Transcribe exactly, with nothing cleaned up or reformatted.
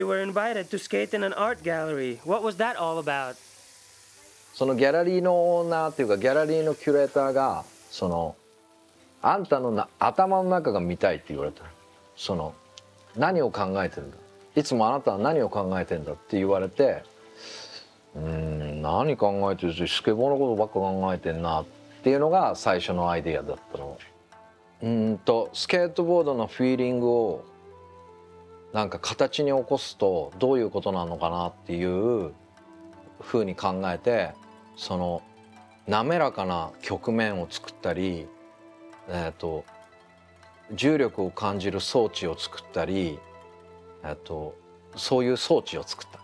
You were invited to skate in an art gallery. What was that all about? そのギャラリーのオーナーっていうかギャラリーのキュレーターがそのあんたのな頭の中が見たいって言われた。その何を考えてるんだ、いつもあなたは何を考えてんだって言われて、うーん何考えてるしスケボーのことばっか考えてんなっていうのが最初のアイデアだったの。うーんとスケートボードのフィーリングをなんか形に起こすとどういうことなのかなっていうふうに考えて、その滑らかな曲面を作ったり、えーと重力を感じる装置を作ったり、えっとそういう装置を作った。